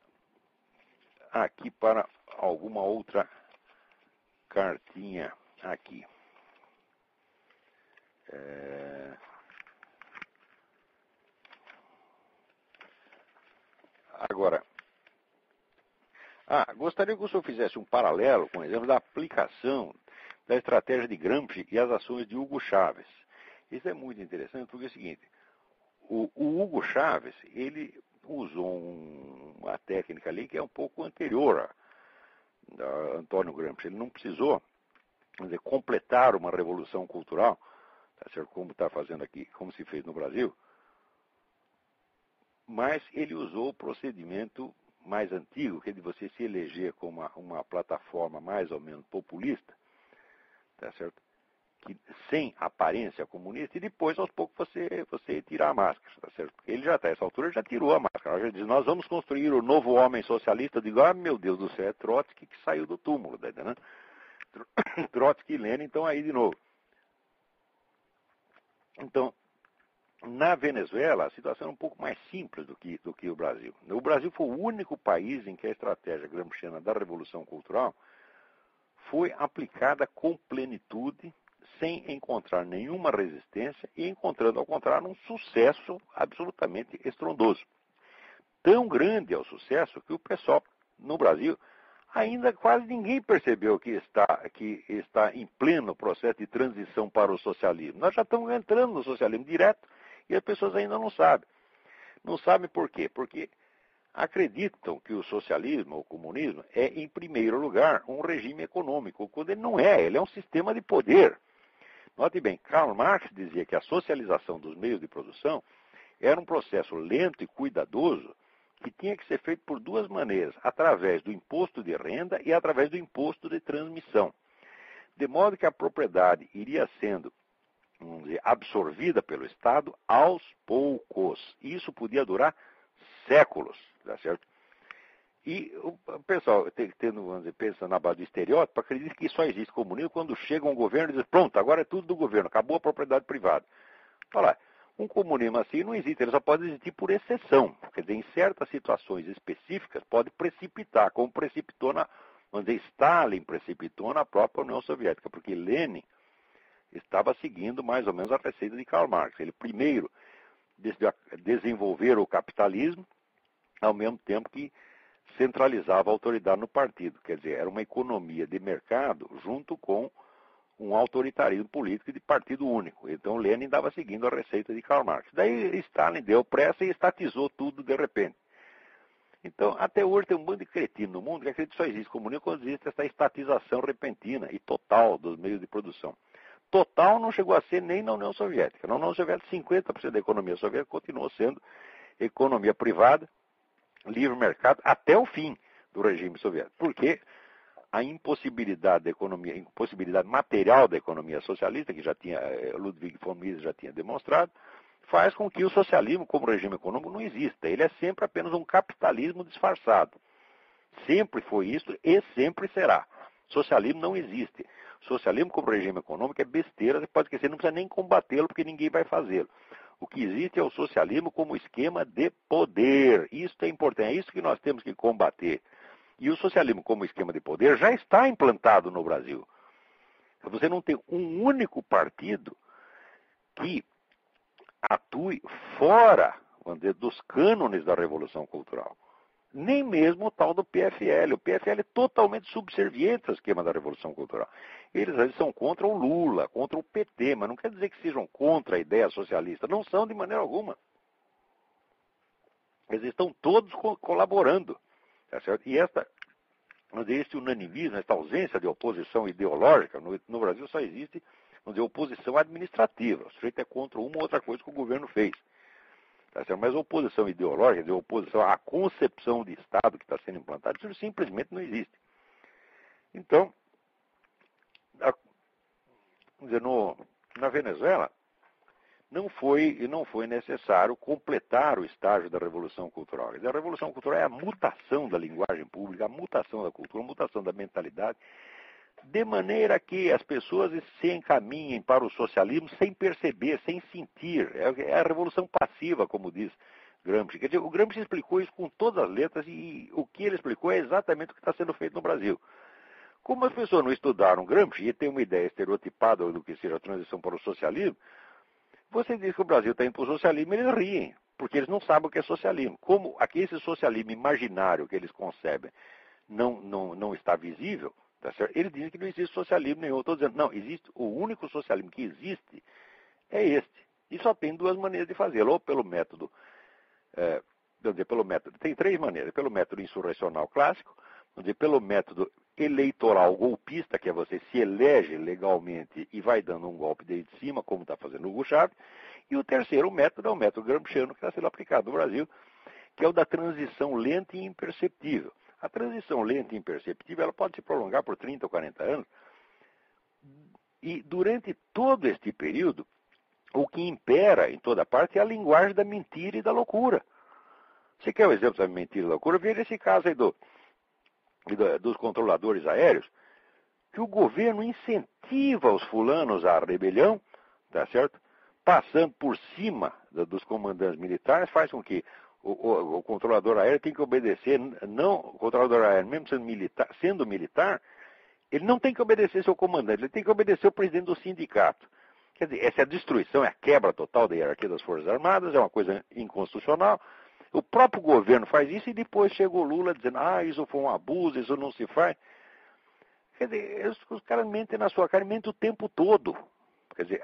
aqui para alguma outra cartinha aqui. É... Agora... Ah, gostaria que o senhor fizesse um paralelo com o exemplo da aplicação da estratégia de Gramsci e as ações de Hugo Chávez. Isso é muito interessante porque é o seguinte, o, o Hugo Chávez, ele usou um, uma técnica ali que é um pouco anterior a, a Antônio Gramsci. Ele não precisou, vamos dizer, completar uma revolução cultural, tá certo, como está fazendo aqui, como se fez no Brasil, mas ele usou o procedimento mais antigo, que é de você se eleger como uma, uma plataforma mais ou menos populista, tá certo? Que, sem aparência comunista, e depois, aos poucos, você, você tirar a máscara, tá certo? Porque ele já está, essa altura, já tirou a máscara. Ele já diz, nós vamos construir o novo homem socialista. Eu digo, ah, meu Deus do céu, é Trotsky que saiu do túmulo, tá entendendo? Trotsky e Lenin estão aí de novo. Então, na Venezuela, a situação é um pouco mais simples do que, do que o Brasil. O Brasil foi o único país em que a estratégia gramsciana da Revolução Cultural foi aplicada com plenitude, sem encontrar nenhuma resistência e encontrando, ao contrário, um sucesso absolutamente estrondoso. Tão grande é o sucesso que o pessoal no Brasil ainda quase ninguém percebeu que está, que está em pleno processo de transição para o socialismo. Nós já estamos entrando no socialismo direto e as pessoas ainda não sabem. Não sabem por quê? Porque acreditam que o socialismo, o comunismo, é, em primeiro lugar, um regime econômico, quando ele não é, ele é um sistema de poder. Note bem, Karl Marx dizia que a socialização dos meios de produção era um processo lento e cuidadoso que tinha que ser feito por duas maneiras, através do imposto de renda e através do imposto de transmissão. De modo que a propriedade iria sendo, vamos dizer, absorvida pelo Estado aos poucos. Isso podia durar séculos, tá certo? E o pessoal, tendo, vamos dizer, pensa na base do estereótipo, acredita que só existe comunismo quando chega um governo e diz, pronto, agora é tudo do governo, acabou a propriedade privada. Olha lá, Um comunismo assim não existe, ele só pode existir por exceção. Quer dizer, em certas situações específicas pode precipitar, como precipitou na, vamos dizer, Stalin precipitou na própria União Soviética, porque Lenin estava seguindo mais ou menos a receita de Karl Marx. Ele primeiro desenvolver o capitalismo, ao mesmo tempo que centralizava a autoridade no partido. Quer dizer, era uma economia de mercado junto com um autoritarismo político de partido único. Então Lenin estava seguindo a receita de Karl Marx. Daí Stalin deu pressa e estatizou tudo de repente. Então, até hoje tem um bando de cretino no mundo que acredita que só existe comunismo quando existe essa estatização repentina e total dos meios de produção. Total não chegou a ser nem na União Soviética. Na União Soviética, cinquenta por cento da economia soviética continuou sendo economia privada, livre mercado, até o fim do regime soviético. Porque a impossibilidade da economia, impossibilidade material da economia socialista, que já tinha, Ludwig von Mises já tinha demonstrado, faz com que o socialismo como regime econômico não exista. Ele é sempre apenas um capitalismo disfarçado. Sempre foi isso e sempre será. Socialismo não existe. Socialismo como regime econômico é besteira, você pode esquecer, não precisa nem combatê-lo porque ninguém vai fazê-lo. O que existe é o socialismo como esquema de poder. Isso é importante, é isso que nós temos que combater. E o socialismo como esquema de poder já está implantado no Brasil. Você não tem um único partido que atue fora, vamos dizer, dos cânones da Revolução Cultural. Nem mesmo o tal do P F L. O P F L é totalmente subserviente ao esquema da Revolução Cultural. Eles, eles são contra o Lula, contra o P T, mas não quer dizer que sejam contra a ideia socialista. Não são de maneira alguma. Eles estão todos co- colaborando. Tá certo? E esta, vamos dizer, este unanimismo, esta ausência de oposição ideológica, no, no Brasil só existe, vamos dizer, oposição administrativa. O sujeito é contra uma ou outra coisa que o governo fez. Tá certo? Mas oposição ideológica, de oposição à concepção de Estado que está sendo implantada, isso simplesmente não existe. Então, a, vamos dizer, no, na Venezuela, não foi, não foi necessário completar o estágio da Revolução Cultural. A Revolução Cultural é a mutação da linguagem pública, a mutação da cultura, a mutação da mentalidade, de maneira que as pessoas se encaminhem para o socialismo sem perceber, sem sentir. É a revolução passiva, como diz Gramsci. Quer dizer, o Gramsci explicou isso com todas as letras e o que ele explicou é exatamente o que está sendo feito no Brasil. Como as pessoas não estudaram Gramsci e têm uma ideia estereotipada do que seja a transição para o socialismo, você diz que o Brasil está indo para o socialismo, eles riem, porque eles não sabem o que é socialismo. Como aqui esse socialismo imaginário que eles concebem não, não, não está visível, tá certo? Eles dizem que não existe socialismo nenhum. Eu estou dizendo, não, existe, o único socialismo que existe é este. E só tem duas maneiras de fazê-lo, ou pelo método, é, vamos dizer, pelo método, tem três maneiras, pelo método insurrecional clássico, vamos dizer, pelo método eleitoral golpista, que é você se elege legalmente e vai dando um golpe desde cima, como está fazendo o Hugo Chávez, e o terceiro método é o método gramsciano que está sendo aplicado no Brasil, que é o da transição lenta e imperceptível. A transição lenta e imperceptível ela pode se prolongar por trinta ou quarenta anos, e durante todo este período, o que impera em toda parte é a linguagem da mentira e da loucura. Você quer o exemplo da mentira e da loucura? Veja esse caso aí do dos controladores aéreos, que o governo incentiva os fulanos à rebelião, tá certo? Passando por cima dos comandantes militares, faz com que o, o, o controlador aéreo tenha que obedecer, não, o controlador aéreo, mesmo sendo militar, sendo militar, ele não tem que obedecer seu comandante, ele tem que obedecer o presidente do sindicato. Quer dizer, essa é a destruição, é a quebra total da hierarquia das Forças Armadas, é uma coisa inconstitucional. O próprio governo faz isso e depois chega o Lula dizendo, ah, isso foi um abuso, isso não se faz. Quer dizer, os caras mentem na sua cara, mentem o tempo todo. Quer dizer,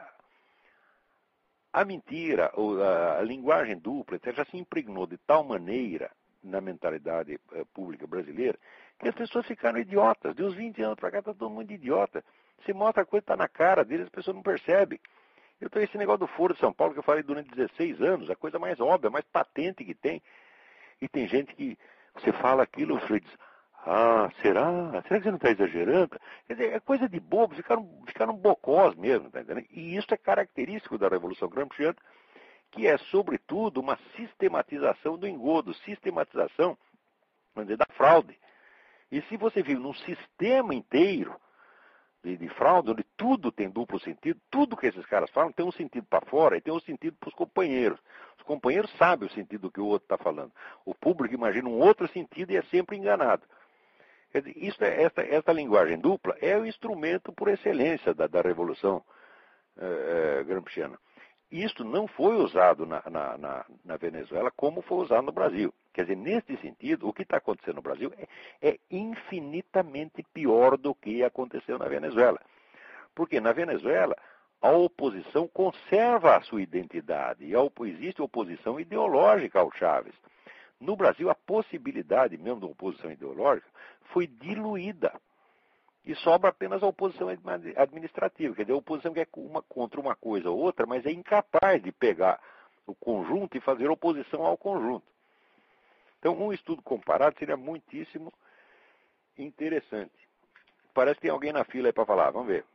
a mentira, a, a linguagem dupla, já se impregnou de tal maneira na mentalidade uh, pública brasileira que as pessoas ficaram idiotas. De uns vinte anos para cá está todo mundo idiota. Se mostra a coisa está na cara deles, as pessoas não percebem. Eu tenho esse negócio do Foro de São Paulo que eu falei durante dezesseis anos, a coisa mais óbvia, mais patente que tem. E tem gente que você fala aquilo, você diz, ah, será? Será que você não está exagerando? Quer dizer, é coisa de bobo, ficaram, ficaram bocós mesmo, tá entendendo? E isso é característico da Revolução Gramsciana, que é, sobretudo, uma sistematização do engodo, sistematização, vamos dizer, da fraude. E se você vive num sistema inteiro, de, de fraude, onde tudo tem duplo sentido, tudo que esses caras falam tem um sentido para fora e tem um sentido para os companheiros. Os companheiros sabem o sentido do que o outro está falando. O público imagina um outro sentido e é sempre enganado. Quer dizer, isso é, essa, essa linguagem dupla é o instrumento por excelência da, da Revolução eh, Gramsciana. Isto não foi usado na, na, na, na Venezuela como foi usado no Brasil. Quer dizer, nesse sentido, o que está acontecendo no Brasil é, é infinitamente pior do que aconteceu na Venezuela. Porque na Venezuela, a oposição conserva a sua identidade e a, existe oposição ideológica ao Chávez. No Brasil, a possibilidade mesmo de oposição ideológica foi diluída. E sobra apenas a oposição administrativa, quer dizer, a oposição que é uma, contra uma coisa ou outra, mas é incapaz de pegar o conjunto e fazer oposição ao conjunto. Então, um estudo comparado seria muitíssimo interessante. Parece que tem alguém na fila aí para falar, vamos ver.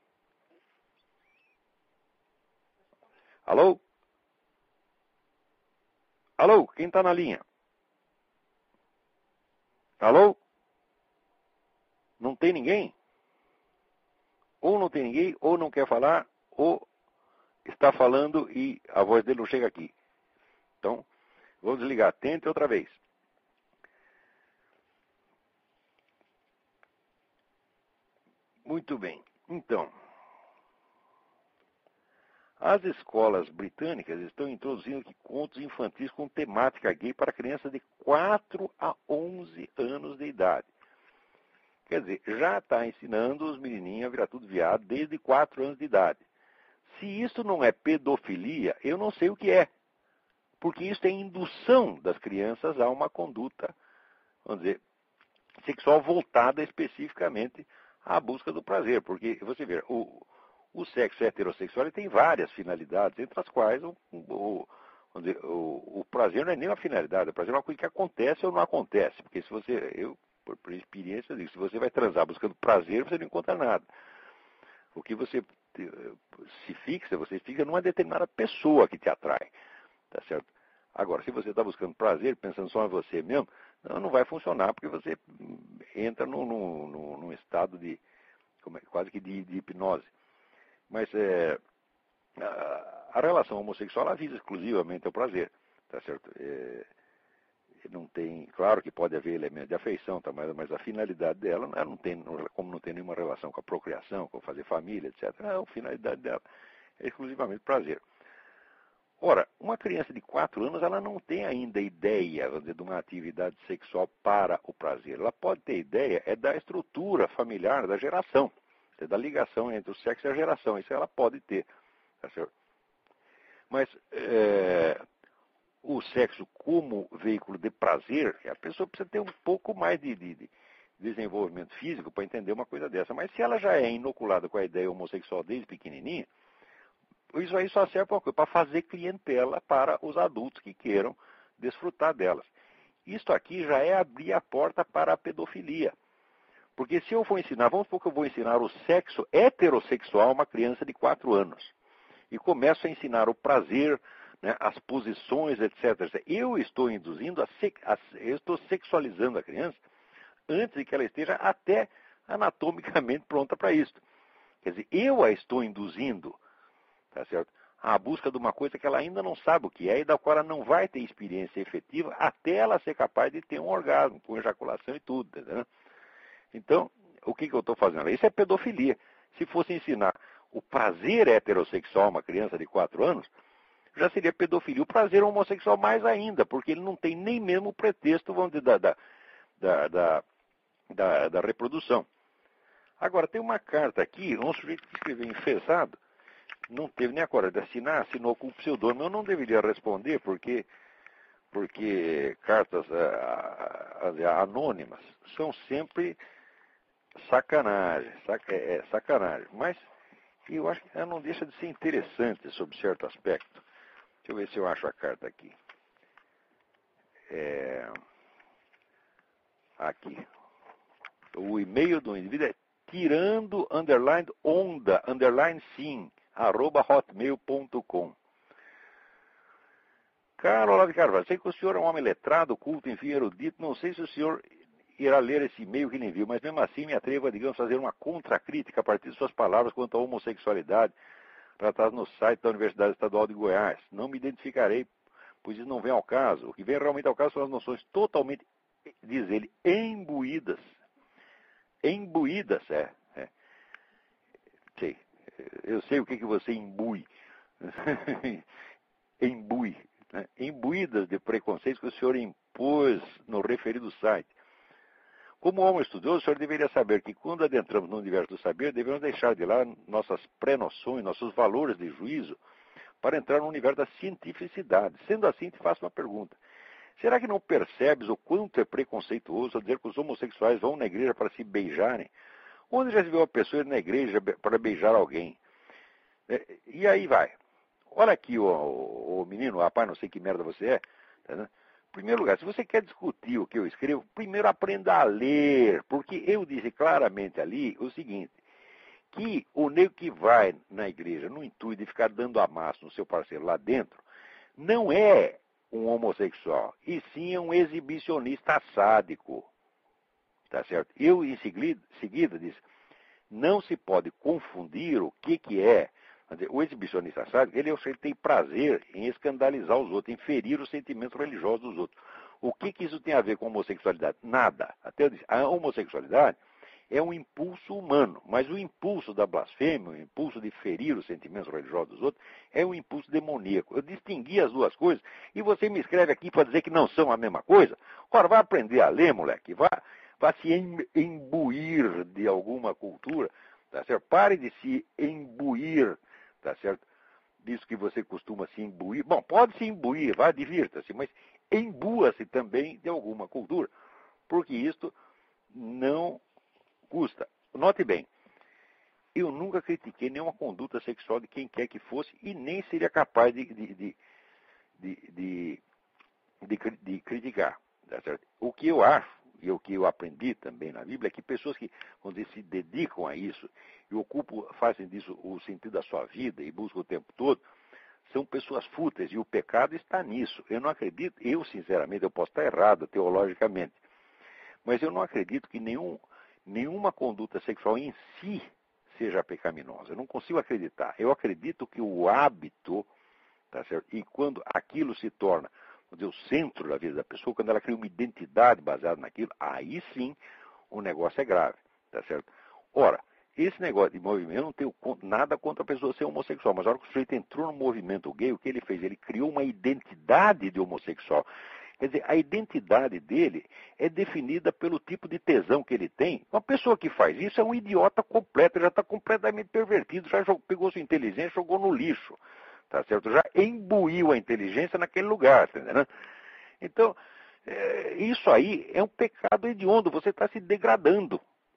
Alô? Alô, quem está na linha? Alô? Não tem ninguém? Ou não tem ninguém, ou não quer falar, ou está falando e a voz dele não chega aqui. Então, vou desligar. Tente outra vez. Muito bem. Então, as escolas britânicas estão introduzindo aqui contos infantis com temática gay para crianças de quatro a onze anos de idade. Quer dizer, já está ensinando os menininhos a virar tudo viado desde quatro anos de idade. Se isso não é pedofilia, eu não sei o que é. Porque isso é indução das crianças a uma conduta, vamos dizer, sexual voltada especificamente à busca do prazer. Porque, você vê, o, o sexo heterossexual ele tem várias finalidades, entre as quais o, o, vamos dizer, o, o prazer não é nem uma finalidade, o prazer é uma coisa que acontece ou não acontece. Porque se você... eu Por, por experiência, eu digo, se você vai transar buscando prazer, você não encontra nada. O que você se fixa, você fica numa determinada pessoa que te atrai. Tá certo? Agora, se você está buscando prazer, pensando só em você mesmo, não, não vai funcionar, porque você entra num, num, num estado de, como é, quase que de, de hipnose. Mas é, a, a relação homossexual ela visa exclusivamente o prazer. Tá certo? É, não tem, claro que pode haver elemento de afeição, tá, mas, mas a finalidade dela, ela não tem, como não tem nenhuma relação com a procriação, com fazer família, etcétera, a finalidade dela é exclusivamente prazer. Ora, uma criança de quatro anos, ela não tem ainda ideia, vamos dizer, de uma atividade sexual para o prazer. Ela pode ter ideia é da estrutura familiar, da geração, é da ligação entre o sexo e a geração. Isso ela pode ter, tá certo? Mas é, o sexo como veículo de prazer, a pessoa precisa ter um pouco mais de, de, de desenvolvimento físico para entender uma coisa dessa. Mas se ela já é inoculada com a ideia homossexual desde pequenininha, isso aí só serve para fazer clientela para os adultos que queiram desfrutar delas. Isto aqui já é abrir a porta para a pedofilia. Porque se eu for ensinar, vamos supor que eu vou ensinar o sexo heterossexual a uma criança de quatro anos. E começo a ensinar o prazer, né, as posições, etcétera. Eu estou induzindo, a, a eu estou sexualizando a criança antes de que ela esteja até anatomicamente pronta para isso. Quer dizer, eu a estou induzindo, tá certo, à busca de uma coisa que ela ainda não sabe o que é e da qual ela não vai ter experiência efetiva até ela ser capaz de ter um orgasmo, com ejaculação e tudo, entendeu? Então, o que, que eu estou fazendo? Isso é pedofilia. Se fosse ensinar o prazer heterossexual a uma criança de quatro anos, já seria pedofilia. O prazer homossexual mais ainda, porque ele não tem nem mesmo o pretexto, vamos dizer, da, da, da, da, da, da reprodução. Agora, tem uma carta aqui, um sujeito que escreveu enfesado, não teve nem a coragem de assinar, assinou com o pseudônimo. Eu não deveria responder, porque, porque cartas uh, anônimas são sempre sacanagem, sac, é, é, sacanagem. Mas eu acho que ela não deixa de ser interessante sob certo aspecto. Deixa eu ver se eu acho a carta aqui. É, aqui. O e-mail do indivíduo é tirando, underline, onda, underline, sim, arroba hotmail ponto com. Caro Olavo de Carvalho, sei que o senhor é um homem letrado, culto, enfim, erudito. Não sei se o senhor irá ler esse e-mail que lhe envio, mas mesmo assim me atrevo a, digamos, fazer uma contracrítica a partir de suas palavras quanto à homossexualidade tratadas no site da Universidade Estadual de Goiás. Não me identificarei, pois isso não vem ao caso. O que vem realmente ao caso são as noções totalmente, diz ele, imbuídas. Imbuídas, é. é. Sei. Eu sei o que, que você imbui. Imbui. Né? Imbuídas de preconceitos que o senhor impôs no referido site. Como homem estudioso, o senhor deveria saber que quando adentramos no universo do saber, devemos deixar de lá nossas pré-noções, nossos valores de juízo, para entrar no universo da cientificidade. Sendo assim, te faço uma pergunta. Será que não percebes o quanto é preconceituoso ao dizer que os homossexuais vão na igreja para se beijarem? Onde já se viu uma pessoa ir na igreja para beijar alguém? E aí vai. Olha aqui, o, o, o menino, rapaz, não sei que merda você é. Tá, né? Em primeiro lugar, se você quer discutir o que eu escrevo, primeiro aprenda a ler, porque eu disse claramente ali o seguinte, que o nego que vai na igreja no intuito de ficar dando amasso no seu parceiro lá dentro, não é um homossexual, e sim é um exibicionista sádico. Tá certo? Eu, em seguida, seguida disse, não se pode confundir o que, que é. O exibicionista sádico, ele, ele tem prazer em escandalizar os outros, em ferir os sentimentos religiosos dos outros. O que, que isso tem a ver com homossexualidade? Nada. Até eu disse, a homossexualidade é um impulso humano, mas o impulso da blasfêmia, o impulso de ferir os sentimentos religiosos dos outros, é um impulso demoníaco. Eu distingui as duas coisas e você me escreve aqui para dizer que não são a mesma coisa? Ora, vai aprender a ler, moleque, vai, vai se imbuir de alguma cultura, tá certo? Pare de se imbuir, tá certo? Disso que você costuma se imbuir. Bom, pode se imbuir, vá, divirta-se, mas imbua-se também de alguma cultura, porque isto não custa. Note bem, eu nunca critiquei nenhuma conduta sexual de quem quer que fosse e nem seria capaz de, de, de, de, de, de, de criticar. Tá certo? O que eu acho, e o que eu aprendi também na Bíblia, é que pessoas que, quando se dedicam a isso e ocupam, fazem disso o sentido da sua vida e buscam o tempo todo, são pessoas fúteis e o pecado está nisso. Eu não acredito, eu sinceramente, eu posso estar errado teologicamente, mas eu não acredito que nenhum nenhuma conduta sexual em si seja pecaminosa. Eu não consigo acreditar. Eu acredito que o hábito, tá certo? E quando aquilo se torna, vamos dizer, o centro da vida da pessoa, quando ela cria uma identidade baseada naquilo, aí sim o negócio é grave, tá certo? Ora, esse negócio de movimento, eu não tenho nada contra a pessoa ser homossexual, mas a hora que o sujeito entrou no movimento gay, o que ele fez? Ele criou uma identidade de homossexual. Quer dizer, a identidade dele é definida pelo tipo de tesão que ele tem. Uma pessoa que faz isso é um idiota completo, já está completamente pervertido, já jogou, pegou sua inteligência e jogou no lixo, tá certo? Já imbuiu a inteligência naquele lugar, tá entendendo? Então, é, isso aí é um pecado hediondo, você está se degradando,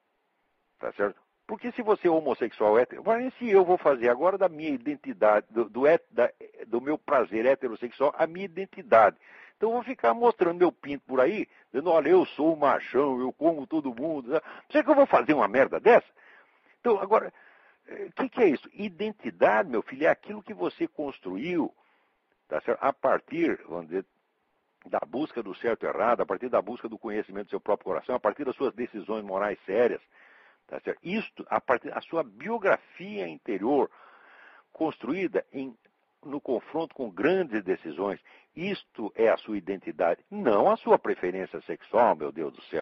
tá certo? Porque se você é homossexual, hétero, mas se eu vou fazer agora da minha identidade, do, do, da, do meu prazer heterossexual, a minha identidade. Então eu vou ficar mostrando meu pinto por aí, dizendo, olha, eu sou o machão, eu como todo mundo. Será que eu vou fazer uma merda dessa? Então, agora, o que, que é isso? Identidade, meu filho, é aquilo que você construiu, tá certo? A partir, vamos dizer, da busca do certo e errado, a partir da busca do conhecimento do seu próprio coração, a partir das suas decisões morais sérias. Tá certo? Isto, a partir da sua biografia interior, construída em, no confronto com grandes decisões, isto é a sua identidade, não a sua preferência sexual, meu Deus do céu.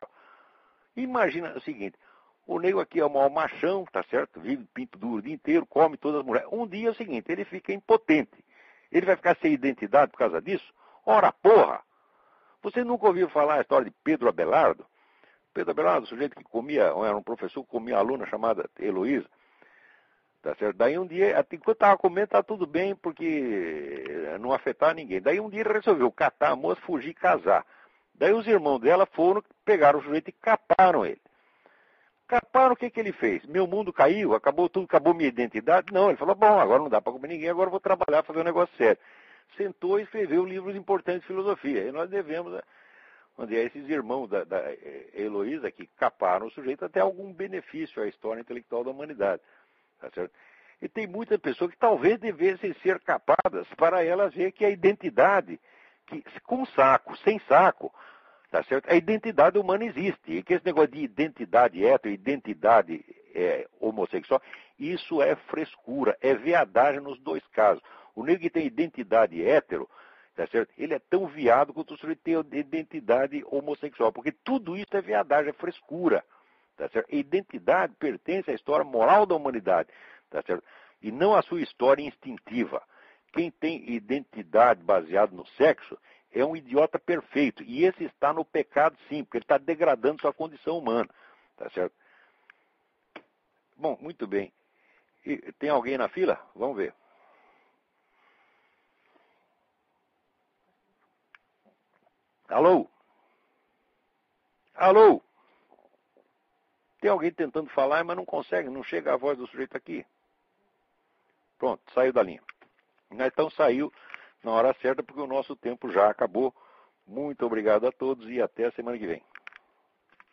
Imagina o seguinte, o nego aqui é o maior machão, tá certo? Vive pinto duro o dia inteiro, come todas as mulheres. Um dia é o seguinte, ele fica impotente. Ele vai ficar sem identidade por causa disso? Ora, porra! Você nunca ouviu falar a história de Pedro Abelardo? Pedro Abelardo, o sujeito que comia, era um professor que comia uma aluna chamada Heloísa. Tá certo? Daí um dia, enquanto estava comendo, estava tudo bem, porque não afetava ninguém. Daí um dia ele resolveu catar a moça, fugir e casar. Daí os irmãos dela foram, pegaram o sujeito e caparam ele. Caparam, o que, que ele fez? Meu mundo caiu, acabou tudo, acabou minha identidade? Não, ele falou, bom, agora não dá para comer ninguém, agora eu vou trabalhar, fazer um negócio sério. Sentou e escreveu livros importantes de filosofia. E nós devemos, onde é esses irmãos da, da Heloísa que caparam o sujeito até algum benefício à história intelectual da humanidade. Tá certo? E tem muitas pessoas que talvez devessem ser capadas para elas ver que a identidade, que, com saco, sem saco, Tá certo? A identidade humana existe. E que esse negócio de identidade hétero, identidade é, homossexual, isso é frescura, é veadagem nos dois casos. O negro que tem identidade hétero, tá certo? Ele é tão viado quanto o sujeito tem identidade homossexual, porque tudo isso é veadagem, é frescura. Tá certo? A identidade pertence à história moral da humanidade, tá certo? E não à sua história instintiva. Quem tem identidade baseada no sexo é um idiota perfeito. E esse está no pecado, sim, porque ele está degradando sua condição humana. Tá certo? Bom, muito bem. E tem alguém na fila? Vamos ver. Alô? Alô? Tem alguém tentando falar, mas não consegue, não chega a voz do sujeito aqui. Pronto, saiu da linha. Então saiu na hora certa, porque o nosso tempo já acabou. Muito obrigado a todos e até a semana que vem.